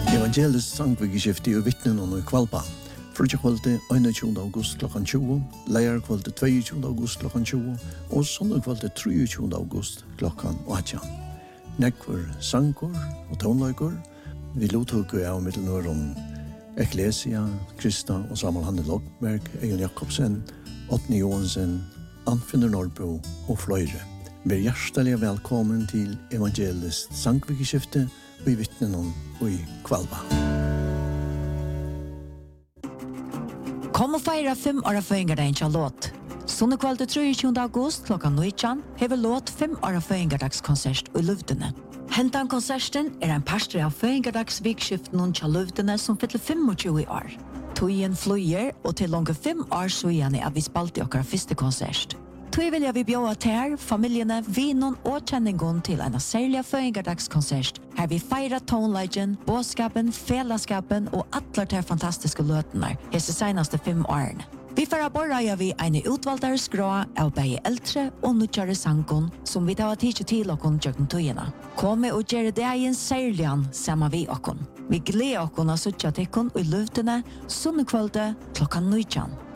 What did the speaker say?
Evangelisk sangvikeskifte og vittnen og i Kvalpa. Frutjekvalde 21. august klokkan 20, leierkvalde 22. august klokkan 20 og søndagkvalde 23. august klokkan 18. Nekvar sankor og tonlaikor. Vi lottok av Middelnøren Ecclesia, Krista og Samuel Hanne Logberg, Egon Jakobsen, Åtni Johansen, Anfinder Nordbo og fløyre. Vær hjertelig velkommen til Evangelisk sangvikeskifte og i vittnen og i Kvalpa. Kom og feira 5 år føyngardagen til låt. Sunnekvalde 23. august klokkan 19 hever låt 5 år føyngardagskonsert i Luvdene. Hentan konserten en pastor av føyngardagsvikskiften til Luvdene som fyller 25 år. Tøyen flyer og til langt 5 år siden er vi spalte okkar første konsert. Tøy vil jeg vi bjøa til familiene, vinon og kjenningen til en særlig føyngardagskonsert. Her vi feirer tonleggen, båtskapen, fellesskapen og alle de fantastiske løtene hese seneste 5 årene. Vi får bare vi en utvalgte skrå av begge eldre og nødgjøre sangen som vi tar tid til åkken tjøkken tøyene. Kom og gjøre det en særlig sammen vi åkken. Vi gleder åkken av suttje til åkken i løftene, sunnekvalde klokkan 19.